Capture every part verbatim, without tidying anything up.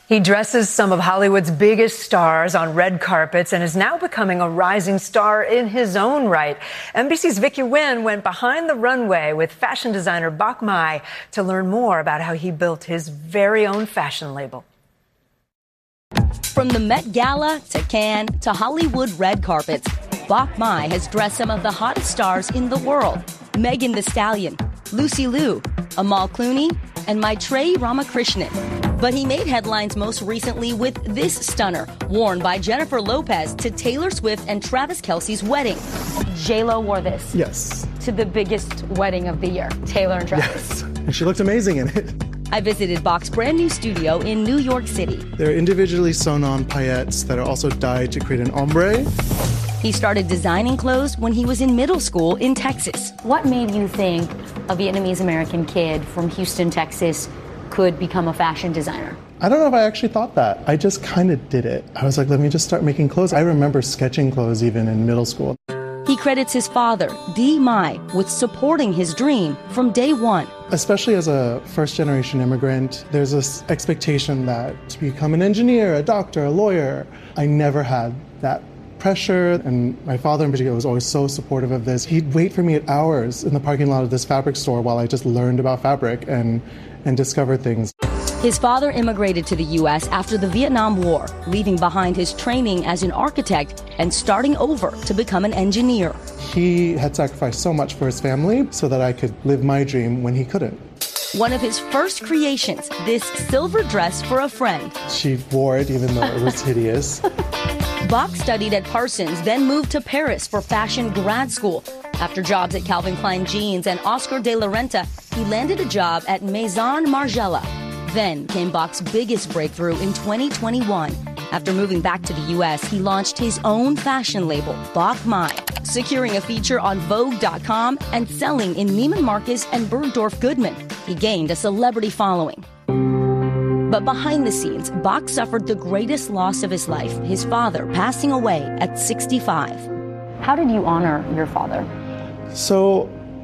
He dresses some of Hollywood's biggest stars on red carpets and is now becoming a rising star in his own right. N B C's Vicky Nguyen went behind the runway with fashion designer Bach Mai to learn more about how he built his very own fashion label. From the Met Gala to Cannes to Hollywood red carpets, Bach Mai has dressed some of the hottest stars in the world. Megan Thee Stallion, Lucy Liu, Amal Clooney, and Maitreyi Ramakrishnan. But he made headlines most recently with this stunner, worn by Jennifer Lopez to Taylor Swift and Travis Kelce's wedding. J-Lo wore this. Yes. To the biggest wedding of the year, Taylor and Travis. Yes, and she looked amazing in it. I visited Bach's brand new studio in New York City. They're individually sewn on paillettes that are also dyed to create an ombre. He started designing clothes when he was in middle school in Texas. What made you think a Vietnamese American kid from Houston, Texas could become a fashion designer? I don't know if I actually thought that. I just kind of did it. I was like, let me just start making clothes. I remember sketching clothes even in middle school. He credits his father, Dee Mai, with supporting his dream from day one. Especially as a first-generation immigrant, there's this expectation that to become an engineer, a doctor, a lawyer. I never had that pressure, and my father in particular was always so supportive of this. He'd wait for me at hours in the parking lot of this fabric store while I just learned about fabric and, and discovered things. His father immigrated to the U S after the Vietnam War, leaving behind his training as an architect and starting over to become an engineer. He had sacrificed so much for his family so that I could live my dream when he couldn't. One of his first creations, this silver dress for a friend. She wore it even though it was hideous. Bach studied at Parsons, then moved to Paris for fashion grad school. After jobs at Calvin Klein Jeans and Oscar de la Renta, he landed a job at Maison Margiela. Then came Bach's biggest breakthrough in twenty twenty-one. After moving back to the U S, he launched his own fashion label, Bach Mai, securing a feature on Vogue dot com and selling in Neiman Marcus and Bergdorf Goodman. He gained a celebrity following. But behind the scenes, Bach suffered the greatest loss of his life, his father passing away at sixty-five. How did you honor your father? So,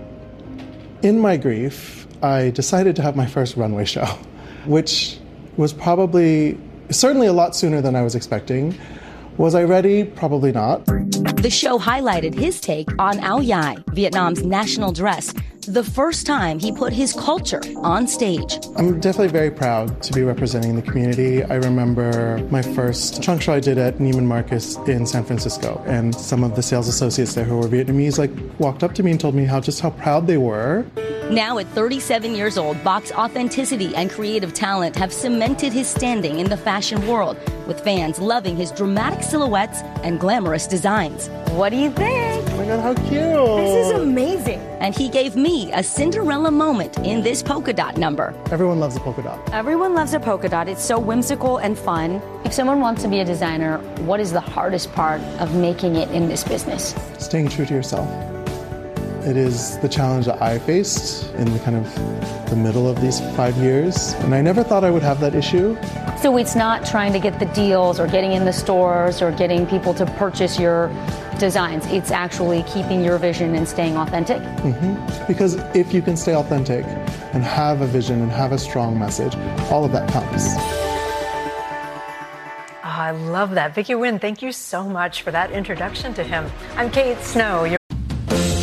in my grief, I decided to have my first runway show, which was probably, certainly a lot sooner than I was expecting. Was I ready? Probably not. The show highlighted his take on Áo Dài, Vietnam's national dress, the first time he put his culture on stage. I'm definitely very proud to be representing the community. I remember my first trunk show I did at Neiman Marcus in San Francisco, and some of the sales associates there who were Vietnamese like walked up to me and told me how just how proud they were. Now at thirty-seven years old, Bach's authenticity and creative talent have cemented his standing in the fashion world, with fans loving his dramatic silhouettes and glamorous designs. What do you think? Oh my God, how cute! This is amazing. And he gave me a Cinderella moment in this polka dot number. Everyone loves a polka dot. Everyone loves a polka dot. It's so whimsical and fun. If someone wants to be a designer, what is the hardest part of making it in this business? Staying true to yourself. It is the challenge that I faced in the kind of the middle of these five years. And I never thought I would have that issue. So it's not trying to get the deals or getting in the stores or getting people to purchase your designs. It's actually keeping your vision and staying authentic. Mm-hmm. Because if you can stay authentic and have a vision and have a strong message, all of that comes. Oh, I love that. Vicky Nguyen, thank you so much for that introduction to him. I'm Kate Snow. You're